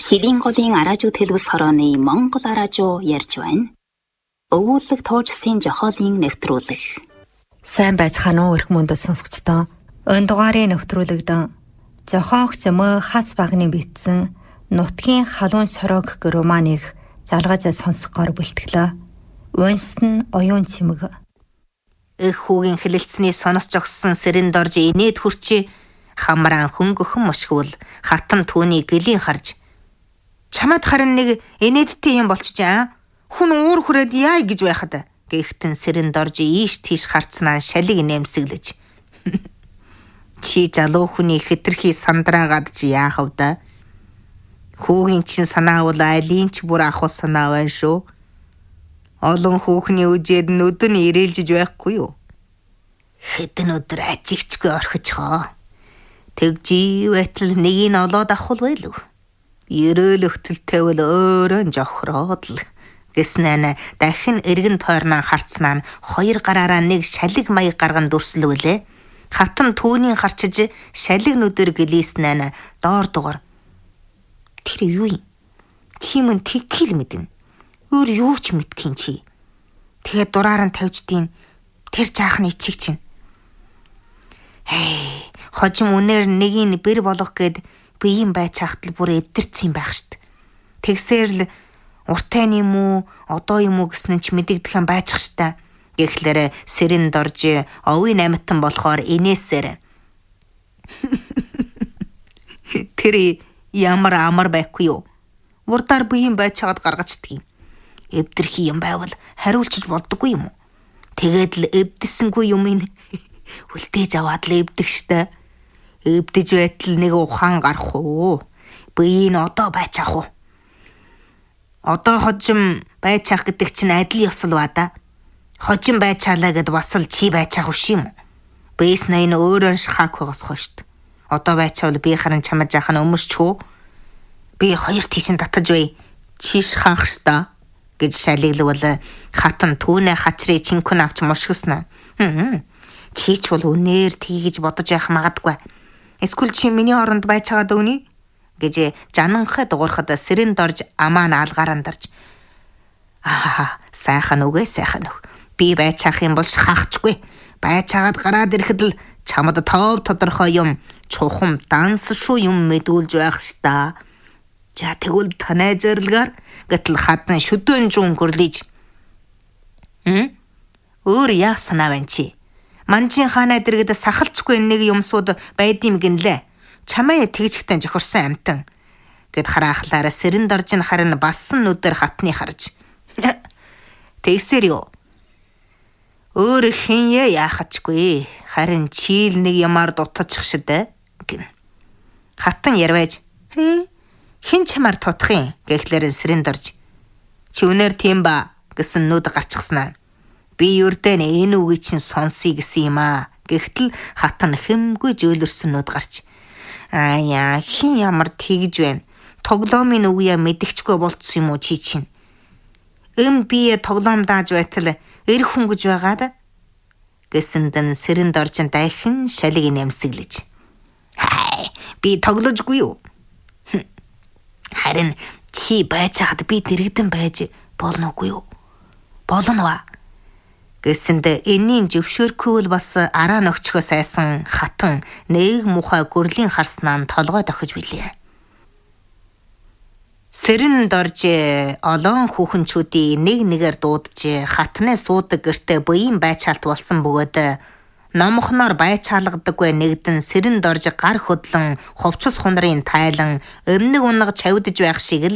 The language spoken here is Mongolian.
Шилийн голын араажуу төлөвс хорооны Монгол араажуу ярьж байна. Өвүүлэг туужсын жохоолын нэвтрүүлэг. Сайн байцгаана уу эрх мөндөд сонсогчдоо. Өн дугаарын нэвтрүүлэгдэн зохиогч мө хас багны бичсэн Нутгийн халуун сорог гэх романыг залгаж сонсгоор бэлтгэлээ. Унсан оюун цэмэг. Эх хүүгийн хэлэлцний сонос жогссон сэрэн дорж инээд хүрчи хамраан хөнгөхөн мушгуул хатан түүний гэлийг харж чамд харин нэг инээдтэй юм болчихжээ. Хүн уур хүрээд яа гэж байхад гэхтэн сэрэн дорж ийш тийш харцнаа шалиг нэмсэглэж чи залуу хүний хэтэрхий сандраагаад чи яах вэ да? Хүүгийн чин санаа бол айлын ч бүр ахус санаа байна шүү. Олон хүүхний үжээд нүдэн ирээлжиж байхгүй юу? Хэдэн өдөр ажигчгүй орхичхоо. Тэгжи байтал нэгийг олоод авах байлгүй. Ерөөл өгтөлтэй бол өөрөө жохроод л гэснээр дахин эргэн тойрноо харцнаа хоёр гараараа нэг шалиг маяг гарган дүрслүүлээ. Хатан түүний харчиж шалиг нүдэр гэлээснээр доор дугаар. Тэр юу юм? Чи мөн тэгхэл мэднэ. Өөр юу ч мэдхийн чи. Тэгээд дураараа тавьждیں۔ Тэр жаахны ичиг чинь. Хожим үнээр нэгийг бэр болгох гээд биеийн байж хахтал бүр эвдэрсэн байх штт. Тэгсээр л уртайн юм уу, одоо юм уу гэснэн ч мэдэгдэх юм байж ах штэ. Гэхлээр сэрэн дорж овын амтан болохоор инээсээр. Тэр ямар амар байхгүй юу? Урдаар биеийн байж чагаад гаргачдгийг. Эвдэрхий юм байвал хариулчих болдоггүй юм уу? Тэгээд л эвдэсэнгүй юм ин үлдээж аваад л эвдэх штэ. Эвдэж байтал нэг ухаан гарах уу? Биеийг одоо байж ах уу? Одоо хожим байж ах гэдэг чинь адил ёсол ба да. Хожим байж чалаа гэд бас л чи байж ах биш юм уу? Бэс найн өөрөө шахаг байгаас хойшт. Одоо байж чавал би харин чамд жахан өмсч хөө. Би хоёр тийшин татаж бай. Чиш ханх шта гэж шалиглавал хатан түүнээ хачрыг чинкүн авч мушгиснаа. Чи ч бол үнээр тгийж бодож явах магадгүй. Эсвэл чи миний оронд байж чагаад өгнө гэж жананхаа дуурхад сэрэн дорж амаа наалгаран дарж. Сайхан үгүй сайхан үг. Би байж чаах юм бол шахахчгүй. Байж чагаад гараад ирэхэд л чамд тоов тодорхой юм чухам данс шүү юм мэдүүлж байх шта. За тэгвэл танай зорилгаар гэтэл хатан шүдэн жуун гөрлөж. Өөр яах санаа байна чи? Манжин хаанаа дэргэд сахалцгүй нэг юмсууд байдим гинлээ. Чамаа тэгжихтэн жохорсон амтан. Гэд хараахлаараа сэрэн дорж нь харин бассан нүдээр хатны харж. Тэгсэр юу? Өөр хинья яахачгүй. Харин чийл нэг ямаар дутчих шидэ гин. Хатан ярвэж. Хин чамаар тутах юм гэхлээр сэрэн дорж. Чи үнээр тийм ба гэсэн нүд гарчихснаа. Би юрдэн энэ үгийг чинь сонсъё гэсэн юм аа. Гэхдээ хатан хэмгүй жөөлөрсөн нүд гарч. Яа хин ямар тэгж байна. Тоглоомын үгүйа мэдгчгүй болцсон юм уу чи чинь. Би тоглоом дааж байтал эр хүн гэж байгаад гэсэндэн сэрэн дорж дахин шалиг нэмсэглэж. Би тогложгүй юу? Харин чи байж хаад би дэрэгдэн байж болно уу юу? Болно ба. Гэсэндэ энийн зөвшөөрөхгүй бас араа нөхчгөө сайсан хатан нэг мухай гөрлийн харснаа толгой дохиж билээ. Сэрэн дорж олон хүүхэнчүүдийн нэг нэгээр дуудаж хатнаа суудаг гэртээ буян байчаалт болсон бөгөөд номхноор байчаалгадаггүй нэгдэн сэрэн дорж гар хөдлөн хувцас хунрын тайлан өмнөг унаг чавдж байх шиг л